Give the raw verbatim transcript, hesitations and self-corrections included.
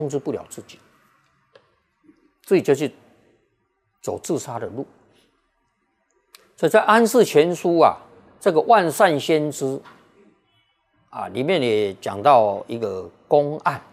控制不了自己，自己就去走自杀的路。所以在《安世全书》啊，这个万善先知啊里面也讲到一个公案